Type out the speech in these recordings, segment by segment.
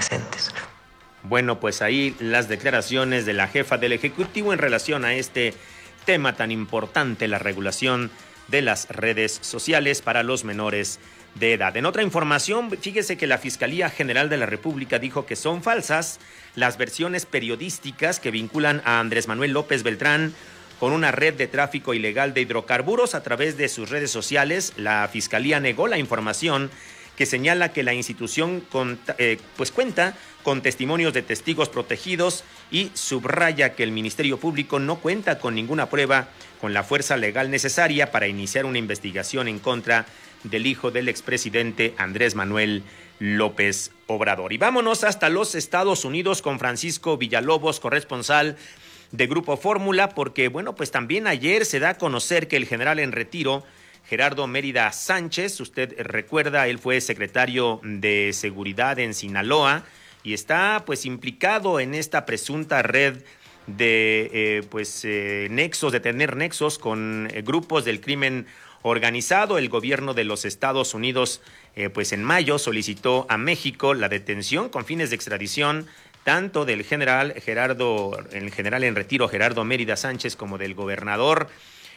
presentes. Bueno, pues ahí las declaraciones de la jefa del Ejecutivo en relación a este tema tan importante, la regulación de las redes sociales para los menores de edad. En otra información, fíjese que la Fiscalía General de la República dijo que son falsas las versiones periodísticas que vinculan a Andrés Manuel López Beltrán con una red de tráfico ilegal de hidrocarburos a través de sus redes sociales. La Fiscalía negó la información que señala que la institución cuenta con testimonios de testigos protegidos y subraya que el Ministerio Público no cuenta con ninguna prueba con la fuerza legal necesaria para iniciar una investigación en contra del hijo del expresidente Andrés Manuel López Obrador. Y vámonos hasta los Estados Unidos con Francisco Villalobos, corresponsal de Grupo Fórmula, porque bueno, pues también ayer se da a conocer que el general en retiro, Gerardo Mérida Sánchez, usted recuerda, él fue secretario de Seguridad en Sinaloa y está pues implicado en esta presunta red de nexos, de tener nexos con grupos del crimen organizado. El gobierno de los Estados Unidos pues en mayo solicitó a México la detención con fines de extradición tanto del general en retiro Gerardo Mérida Sánchez como del gobernador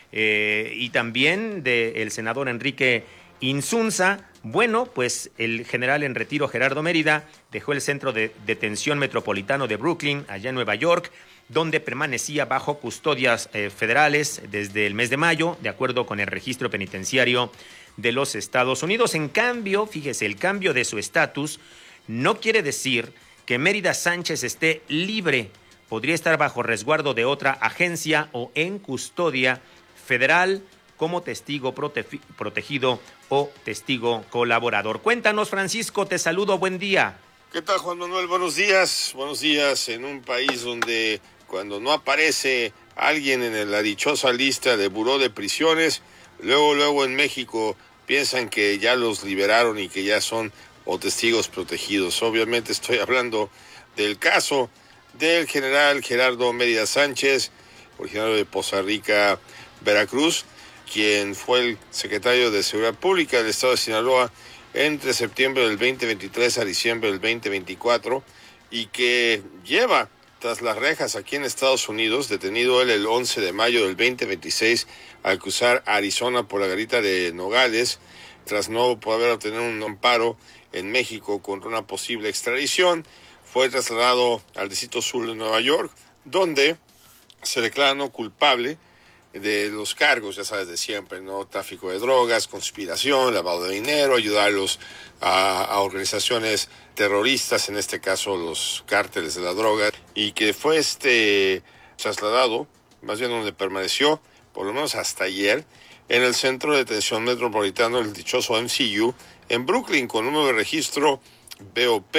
y también del senador Enrique Insunza. Bueno, pues el general en retiro Gerardo Mérida dejó el centro de detención metropolitano de Brooklyn, allá en Nueva York, donde permanecía bajo custodias federales desde el mes de mayo, de acuerdo con el registro penitenciario de los Estados Unidos. En cambio, fíjese, el cambio de su estatus no quiere decir que Mérida Sánchez esté libre. Podría estar bajo resguardo de otra agencia o en custodia federal como testigo protegido o testigo colaborador. Cuéntanos, Francisco, te saludo, buen día. ¿Qué tal, Juan Manuel? Buenos días en un país donde cuando no aparece alguien en la dichosa lista de buró de prisiones, luego en México piensan que ya los liberaron y que ya son o testigos protegidos. Obviamente estoy hablando del caso del general Gerardo Mérida Sánchez, originario de Poza Rica, Veracruz, quien fue el secretario de Seguridad Pública del estado de Sinaloa entre septiembre del 2023 a diciembre del 2024 y que lleva tras las rejas aquí en Estados Unidos, detenido él el 11 de mayo del 2026 al cruzar Arizona por la garita de Nogales, tras no poder obtener un amparo en México contra una posible extradición. Fue trasladado al Distrito Sur de Nueva York, donde se declara no culpable de los cargos, ya sabes, de siempre, ¿no? Tráfico de drogas, conspiración, lavado de dinero, ayudarlos a organizaciones terroristas, en este caso los cárteles de la droga, y que fue trasladado, más bien donde permaneció, por lo menos hasta ayer, en el Centro de Detención Metropolitano, el dichoso MCU, en Brooklyn, con número de registro BOP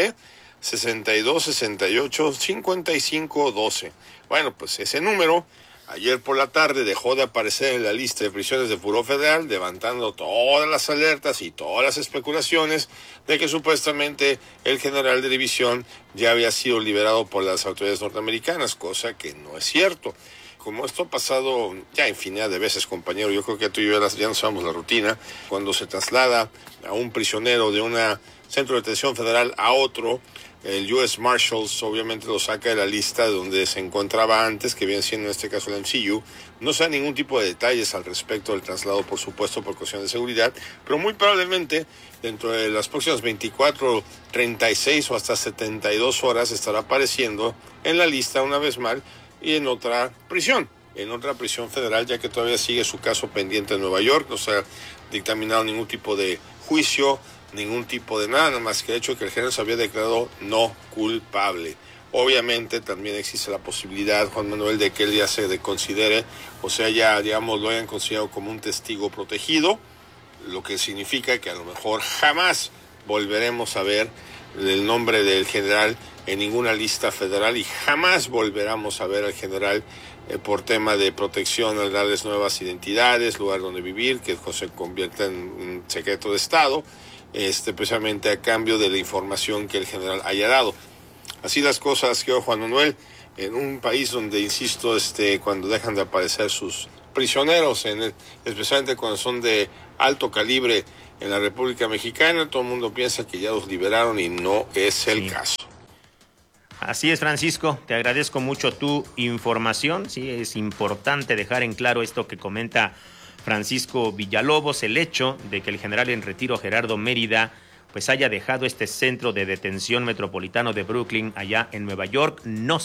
62685512. Bueno, pues ese número ayer por la tarde dejó de aparecer en la lista de prisiones del Buró Federal, levantando todas las alertas y todas las especulaciones de que supuestamente el general de división ya había sido liberado por las autoridades norteamericanas, cosa que no es cierto. Como esto ha pasado ya infinidad de veces, compañero, yo creo que tú y yo ya no sabemos la rutina, cuando se traslada a un prisionero de un centro de detención federal a otro, el U.S. Marshals obviamente lo saca de la lista donde se encontraba antes, que viene siendo en este caso el MCU. No se da ningún tipo de detalles al respecto del traslado, por supuesto, por cuestión de seguridad, pero muy probablemente dentro de las próximas 24, 36 o hasta 72 horas estará apareciendo en la lista una vez más y en otra prisión federal, ya que todavía sigue su caso pendiente en Nueva York. No se ha dictaminado ningún tipo de juicio, ningún tipo de nada más que el hecho de que el general se había declarado no culpable. Obviamente también existe la posibilidad, Juan Manuel, de que él ya se considere, o sea, ya digamos lo hayan considerado como un testigo protegido, lo que significa que a lo mejor jamás volveremos a ver el nombre del general en ninguna lista federal y jamás volveremos a ver al general por tema de protección al darles nuevas identidades, lugar donde vivir, que se convierta en secreto de Estado, precisamente a cambio de la información que el general haya dado. Así las cosas, creo, Juan Manuel, en un país donde, insisto, cuando dejan de aparecer sus prisioneros, especialmente cuando son de alto calibre en la República Mexicana, todo el mundo piensa que ya los liberaron y no es el caso. Así es, Francisco, te agradezco mucho tu información. Sí, es importante dejar en claro esto que comenta Francisco Villalobos, el hecho de que el general en retiro Gerardo Mérida pues haya dejado este centro de detención metropolitano de Brooklyn allá en Nueva York no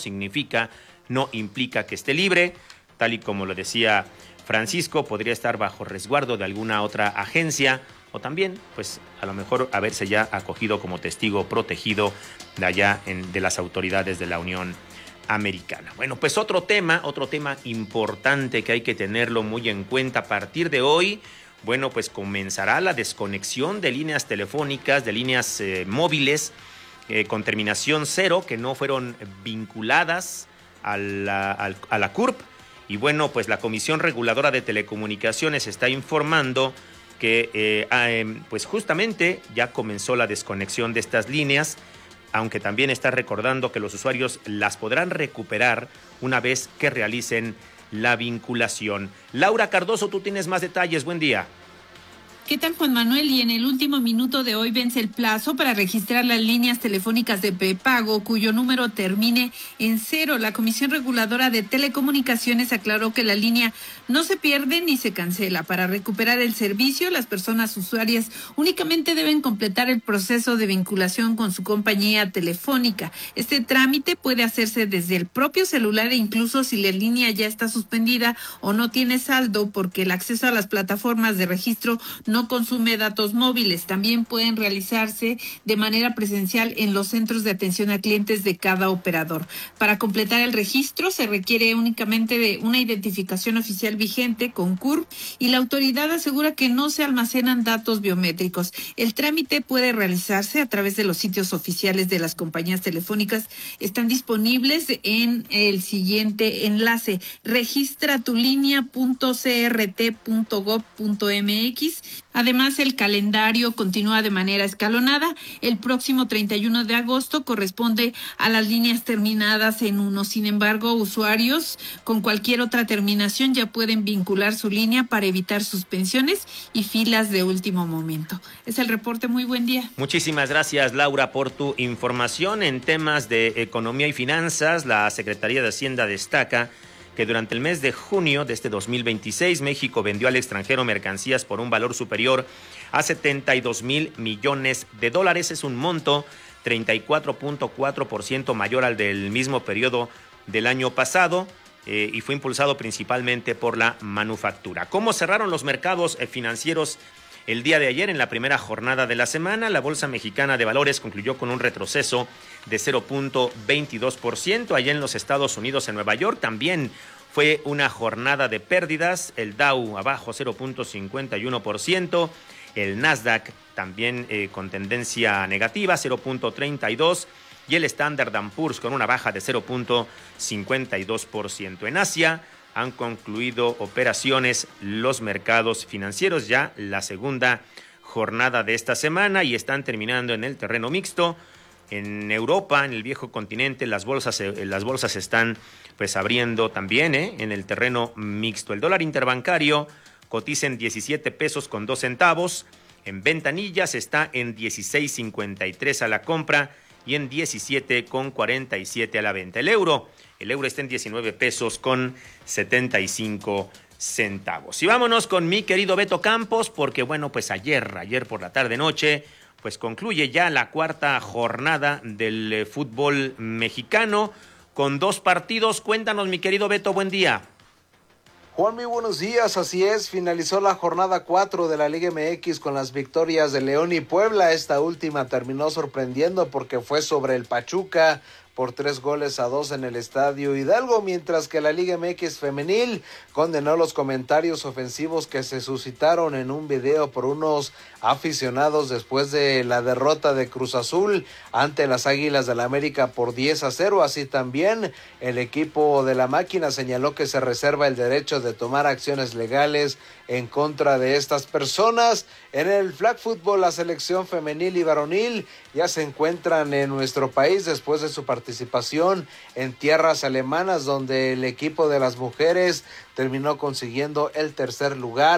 implica que esté libre, tal y como lo decía Francisco, podría estar bajo resguardo de alguna otra agencia o también, pues a lo mejor haberse ya acogido como testigo protegido de allá de las autoridades de la Unión Americana. Bueno, pues otro tema importante que hay que tenerlo muy en cuenta a partir de hoy. Bueno, pues comenzará la desconexión de líneas telefónicas, de líneas móviles con terminación 0 que no fueron vinculadas a la CURP. Y bueno, pues la Comisión Reguladora de Telecomunicaciones está informando que pues justamente ya comenzó la desconexión de estas líneas, aunque también está recordando que los usuarios las podrán recuperar una vez que realicen la vinculación. Laura Cardoso, tú tienes más detalles. Buen día. ¿Qué tal, Juan Manuel? Y en el último minuto de hoy vence el plazo para registrar las líneas telefónicas de prepago cuyo número termine en 0. La Comisión Reguladora de Telecomunicaciones aclaró que la línea no se pierde ni se cancela. Para recuperar el servicio, las personas usuarias únicamente deben completar el proceso de vinculación con su compañía telefónica. Este trámite puede hacerse desde el propio celular e incluso si la línea ya está suspendida o no tiene saldo, porque el acceso a las plataformas de registro no consume datos móviles. También pueden realizarse de manera presencial en los centros de atención a clientes de cada operador. Para completar el registro se requiere únicamente de una identificación oficial vigente con CURP y la autoridad asegura que no se almacenan datos biométricos. El trámite puede realizarse a través de los sitios oficiales de las compañías telefónicas. Están disponibles en el siguiente enlace: registratulinea.crt.gov.mx. Además, el calendario continúa de manera escalonada. El próximo 31 de agosto corresponde a las líneas terminadas en 1. Sin embargo, usuarios con cualquier otra terminación ya pueden vincular su línea para evitar suspensiones y filas de último momento. Es el reporte. Muy buen día. Muchísimas gracias, Laura, por tu información. En temas de economía y finanzas, la Secretaría de Hacienda destaca que durante el mes de junio de este 2026, México vendió al extranjero mercancías por un valor superior a 72,000 millones de dólares. Es un monto 34.4% mayor al del mismo periodo del año pasado y fue impulsado principalmente por la manufactura. ¿Cómo cerraron los mercados financieros el día de ayer? En la primera jornada de la semana, la Bolsa Mexicana de Valores concluyó con un retroceso de 0.22%. Allá en los Estados Unidos, en Nueva York, también fue una jornada de pérdidas. El Dow abajo 0.51%. El Nasdaq también con tendencia negativa, 0.32%. Y el Standard & Poor's con una baja de 0.52%. En Asia han concluido operaciones los mercados financieros, ya la segunda jornada de esta semana, y están terminando en el terreno mixto. En Europa, en el viejo continente, las bolsas están pues abriendo también en el terreno mixto. El dólar interbancario cotiza en 17 pesos con 2 centavos. En ventanillas está en 16.53 a la compra y en 17.47 a la venta. El euro está en 19 pesos con 75 centavos. Y vámonos con mi querido Beto Campos, porque bueno, pues ayer por la tarde-noche, pues concluye ya la cuarta jornada del fútbol mexicano con 2 partidos. Cuéntanos, mi querido Beto, buen día. Juan, muy buenos días. Así es, finalizó la jornada 4 de la Liga MX con las victorias de León y Puebla. Esta última terminó sorprendiendo porque fue sobre el Pachuca por 3-2 en el Estadio Hidalgo, mientras que la Liga MX femenil condenó los comentarios ofensivos que se suscitaron en un video por unos aficionados después de la derrota de Cruz Azul ante las Águilas del la América por 10-0. Así también el equipo de la máquina señaló que se reserva el derecho de tomar acciones legales en contra de estas personas. En el flag football, la selección femenil y varonil ya se encuentran en nuestro país después de su participación en tierras alemanas, donde el equipo de las mujeres terminó consiguiendo el tercer lugar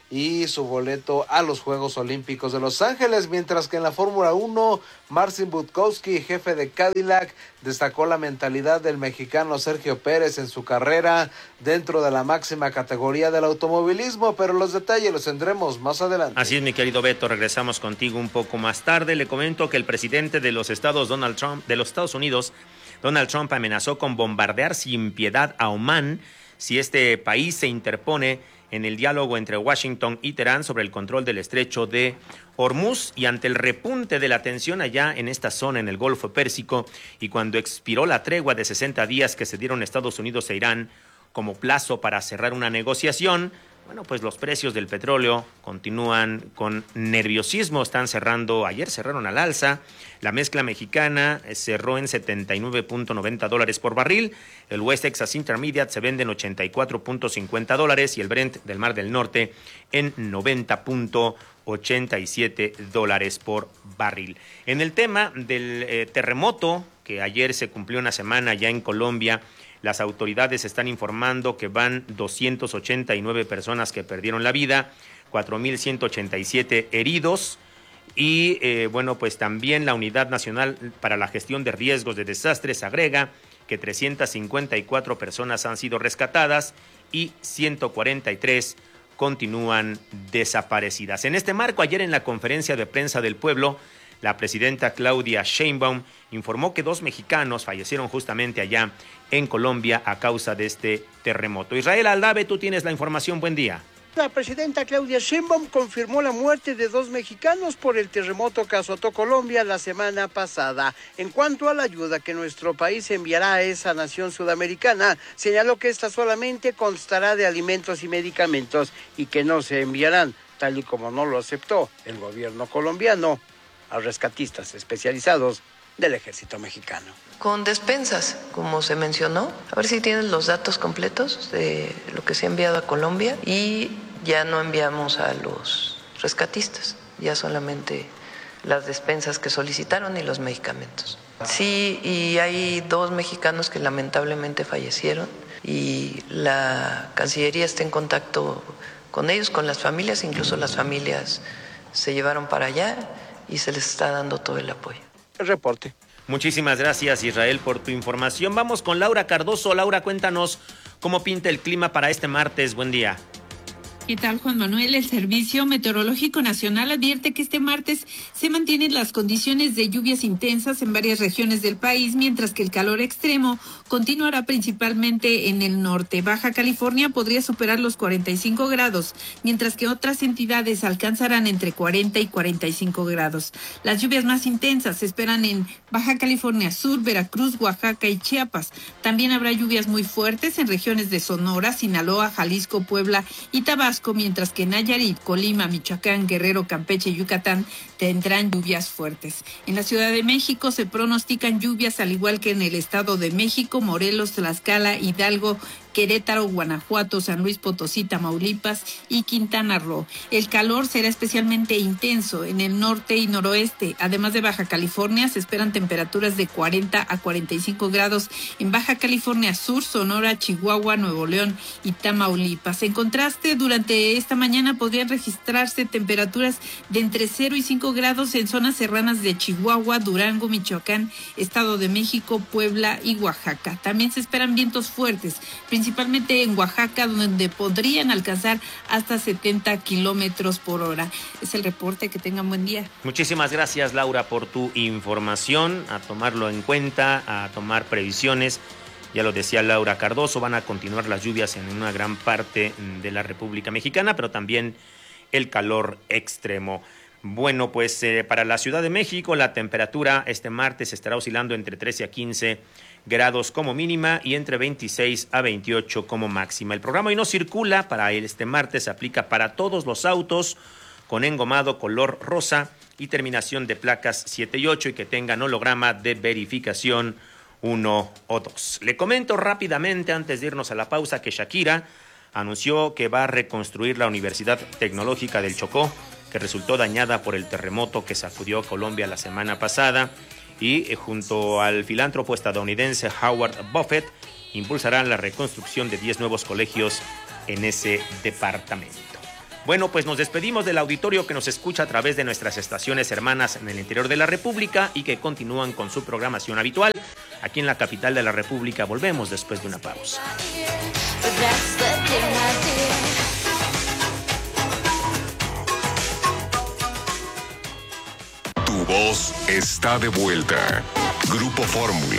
y su boleto a los Juegos Olímpicos de Los Ángeles, mientras que en la Fórmula 1, Marcin Budkowski, jefe de Cadillac, destacó la mentalidad del mexicano Sergio Pérez en su carrera dentro de la máxima categoría del automovilismo, pero los detalles los tendremos más adelante. Así es, mi querido Beto, regresamos contigo un poco más tarde. Le comento que el presidente de los Estados Unidos, Donald Trump, amenazó con bombardear sin piedad a Omán si este país se interpone en el diálogo entre Washington y Teherán sobre el control del estrecho de Hormuz, y ante el repunte de la tensión allá en esta zona en el Golfo Pérsico y cuando expiró la tregua de 60 días que se dieron Estados Unidos e Irán como plazo para cerrar una negociación, bueno, pues los precios del petróleo continúan con nerviosismo, ayer cerraron al alza. La mezcla mexicana cerró en $79.90 por barril, el West Texas Intermediate se vende en $84.50 y el Brent del Mar del Norte en $90.87 por barril. En el tema del terremoto, que ayer se cumplió una semana ya en Colombia, las autoridades están informando que van 289 personas que perdieron la vida, 4.187 heridos y bueno, pues también la Unidad Nacional para la Gestión de Riesgos de Desastres agrega que 354 personas han sido rescatadas y 143 continúan desaparecidas. En este marco, ayer en la conferencia de prensa del pueblo, la presidenta Claudia Sheinbaum informó que 2 mexicanos fallecieron justamente allá en Colombia a causa de este terremoto. Israel Aldave, tú tienes la información. Buen día. La presidenta Claudia Sheinbaum confirmó la muerte de 2 mexicanos por el terremoto que azotó Colombia la semana pasada. En cuanto a la ayuda que nuestro país enviará a esa nación sudamericana, señaló que esta solamente constará de alimentos y medicamentos y que no se enviarán, tal y como no lo aceptó el gobierno colombiano, a rescatistas especializados del ejército mexicano. Con despensas, como se mencionó, a ver si tienen los datos completos de lo que se ha enviado a Colombia, y ya no enviamos a los rescatistas, ya solamente las despensas que solicitaron y los medicamentos. Sí, y hay 2 mexicanos que lamentablemente fallecieron y la Cancillería está en contacto con ellos, con las familias, incluso las familias se llevaron para allá y se les está dando todo el apoyo. El reporte. Muchísimas gracias, Israel, por tu información. Vamos con Laura Cardoso. Laura, cuéntanos cómo pinta el clima para este martes. Buen día. ¿Qué tal, Juan Manuel? El Servicio Meteorológico Nacional advierte que este martes se mantienen las condiciones de lluvias intensas en varias regiones del país, mientras que el calor extremo continuará principalmente en el norte. Baja California podría superar los 45 grados, mientras que otras entidades alcanzarán entre 40 y 45 grados. Las lluvias más intensas se esperan en Baja California Sur, Veracruz, Oaxaca y Chiapas. También habrá lluvias muy fuertes en regiones de Sonora, Sinaloa, Jalisco, Puebla y Tabasco, mientras que Nayarit, Colima, Michoacán, Guerrero, Campeche y Yucatán tendrán lluvias fuertes. En la Ciudad de México se pronostican lluvias al igual que en el Estado de México, Morelos, Tlaxcala, Hidalgo, Querétaro, Guanajuato, San Luis Potosí, Tamaulipas y Quintana Roo. El calor será especialmente intenso en el norte y noroeste. Además de Baja California, se esperan temperaturas de 40 a 45 grados en Baja California Sur, Sonora, Chihuahua, Nuevo León y Tamaulipas. En contraste, durante esta mañana podrían registrarse temperaturas de entre 0 y 5 grados en zonas serranas de Chihuahua, Durango, Michoacán, Estado de México, Puebla y Oaxaca. También se esperan vientos fuertes, principalmente en Oaxaca, donde podrían alcanzar hasta 70 kilómetros por hora. Es el reporte. Que tengan buen día. Muchísimas gracias, Laura, por tu información. A tomarlo en cuenta, a tomar previsiones. Ya lo decía Laura Cardoso, van a continuar las lluvias en una gran parte de la República Mexicana, pero también el calor extremo. Bueno, pues para la Ciudad de México la temperatura este martes estará oscilando entre 13 a 15 grados como mínima y entre 26 a 28 como máxima. El programa Hoy No Circula para este martes se aplica para todos los autos con engomado color rosa y terminación de placas 7 y 8 y que tengan holograma de verificación 1 o 2. Le comento rápidamente antes de irnos a la pausa que Shakira anunció que va a reconstruir la Universidad Tecnológica del Chocó, que resultó dañada por el terremoto que sacudió Colombia la semana pasada, y junto al filántropo estadounidense Howard Buffett impulsarán la reconstrucción de 10 nuevos colegios en ese departamento. Bueno, pues nos despedimos del auditorio que nos escucha a través de nuestras estaciones hermanas en el interior de la República y que continúan con su programación habitual. Aquí en la capital de la República volvemos después de una pausa. Tu voz está de vuelta. Grupo Fórmula.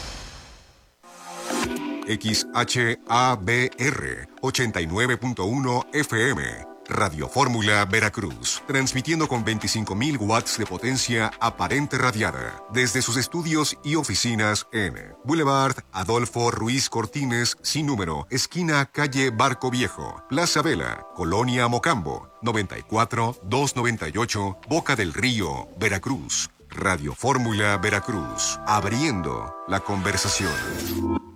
XHABR 89.1 FM. Radio Fórmula Veracruz, transmitiendo con 25.000 watts de potencia aparente radiada desde sus estudios y oficinas en Boulevard Adolfo Ruiz Cortines, sin número, esquina calle Barco Viejo, Plaza Vela, Colonia Mocambo, 94-298, Boca del Río, Veracruz. Radio Fórmula Veracruz, abriendo la conversación.